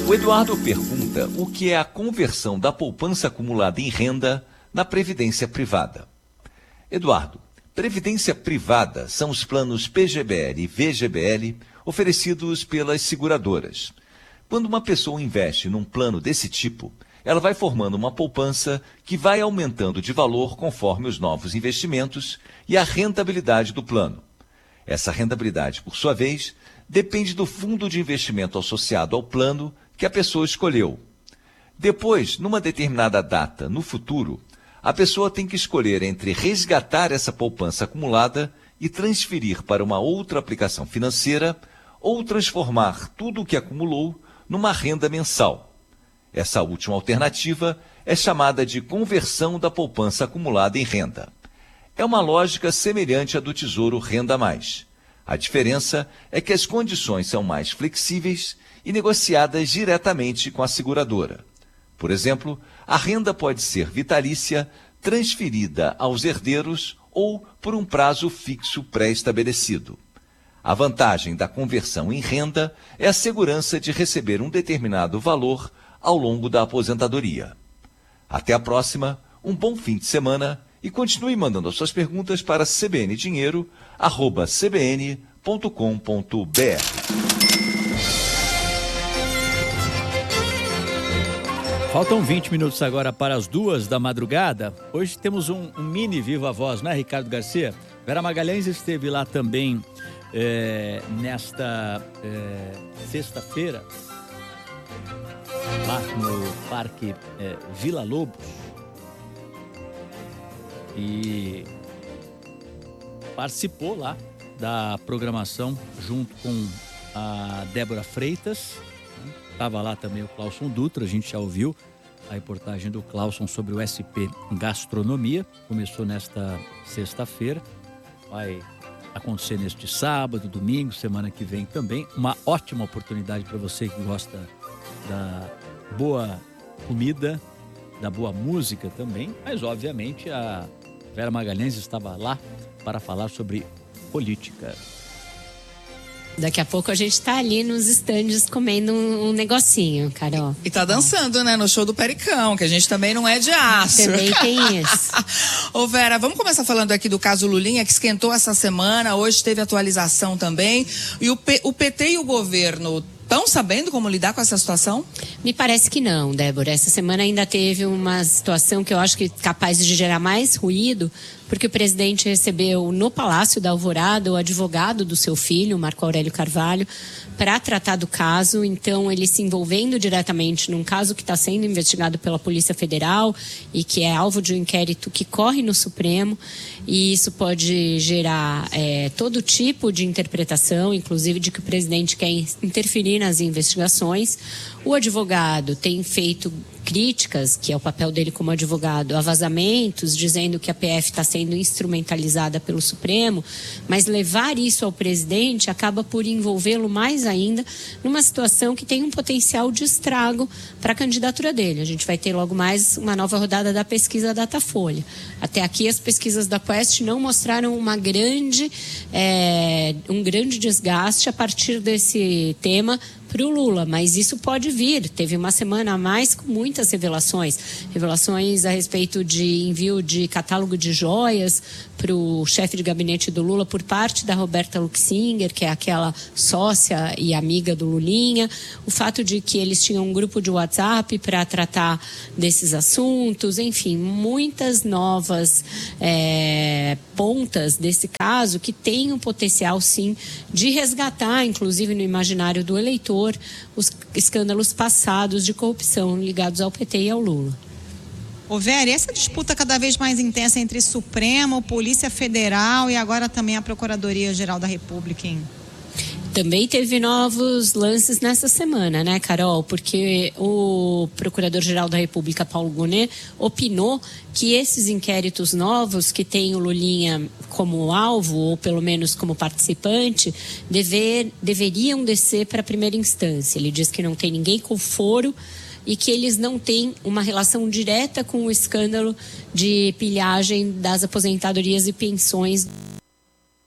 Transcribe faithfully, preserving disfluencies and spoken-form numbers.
O Eduardo pergunta o que é a conversão da poupança acumulada em renda na previdência privada. Eduardo, previdência privada são os planos P G B L e V G B L oferecidos pelas seguradoras. Quando uma pessoa investe num plano desse tipo, ela vai formando uma poupança que vai aumentando de valor conforme os novos investimentos e a rentabilidade do plano. Essa rentabilidade, por sua vez, depende do fundo de investimento associado ao plano que a pessoa escolheu. Depois, numa determinada data no futuro, a pessoa tem que escolher entre resgatar essa poupança acumulada e transferir para uma outra aplicação financeira ou transformar tudo o que acumulou numa renda mensal. Essa última alternativa é chamada de conversão da poupança acumulada em renda. É uma lógica semelhante à do Tesouro Renda Mais. A diferença é que as condições são mais flexíveis e negociadas diretamente com a seguradora. Por exemplo, a renda pode ser vitalícia, transferida aos herdeiros ou por um prazo fixo pré-estabelecido. A vantagem da conversão em renda é a segurança de receber um determinado valor ao longo da aposentadoria. Até a próxima, um bom fim de semana e continue mandando as suas perguntas para c b n dinheiro arroba c b n ponto com ponto b r. Faltam vinte minutos agora para as duas da madrugada. Hoje temos um, um mini Viva Voz, né, Ricardo Garcia? Vera Magalhães esteve lá também é, nesta é, sexta-feira, lá no Parque é, Vila Lobos. E participou lá da programação junto com a Débora Freitas. Estava lá também o Clauson Dutra, a gente já ouviu a reportagem do Clauson sobre o S P Gastronomia. Começou nesta sexta-feira, vai acontecer neste sábado, domingo, semana que vem também. Uma ótima oportunidade para você que gosta da boa comida, da boa música também, mas obviamente a Vera Magalhães estava lá para falar sobre política. Daqui a pouco a gente tá ali nos estandes comendo um, um negocinho, Carol. E tá dançando, né, no show do Pericão, que a gente também não é de aço. Também tem isso. Ô Vera, vamos começar falando aqui do caso Lulinha, que esquentou essa semana, hoje teve atualização também. E o, P, o P T e o governo estão sabendo como lidar com essa situação? Me parece que não, Débora. Essa semana ainda teve uma situação que eu acho que é capaz de gerar mais ruído, porque o presidente recebeu no Palácio da Alvorada o advogado do seu filho, Marco Aurélio Carvalho, para tratar do caso. Então, ele se envolvendo diretamente num caso que está sendo investigado pela Polícia Federal e que é alvo de um inquérito que corre no Supremo, e isso pode gerar é, todo tipo de interpretação, inclusive de que o presidente quer interferir nas investigações. O advogado tem feito críticas, que é o papel dele como advogado, a vazamentos, dizendo que a P F está sendo instrumentalizada pelo Supremo, mas levar isso ao presidente acaba por envolvê-lo mais ainda numa situação que tem um potencial de estrago para a candidatura dele. A gente vai ter logo mais uma nova rodada da pesquisa Datafolha. Até aqui as pesquisas da Quest não mostraram uma grande, é, um grande desgaste a partir desse tema para o Lula, mas isso pode vir. Teve uma semana a mais com muitas revelações. Revelações a respeito de envio de catálogo de joias para o chefe de gabinete do Lula por parte da Roberta Luxinger, que é aquela sócia e amiga do Lulinha. O fato de que eles tinham um grupo de WhatsApp para tratar desses assuntos. Enfim, muitas novas é, pontas desse caso que tem um potencial, sim, de resgatar, inclusive no imaginário do eleitor, os escândalos passados de corrupção ligados ao P T e ao Lula. Ô Vera, e essa disputa cada vez mais intensa entre Supremo, Polícia Federal e agora também a Procuradoria-Geral da República, hein? Também teve novos lances nessa semana, né, Carol? Porque o Procurador-Geral da República, Paulo Gonet, opinou que esses inquéritos novos, que tem o Lulinha como alvo, ou pelo menos como participante, dever, deveriam descer para a primeira instância. Ele diz que não tem ninguém com foro e que eles não têm uma relação direta com o escândalo de pilhagem das aposentadorias e pensões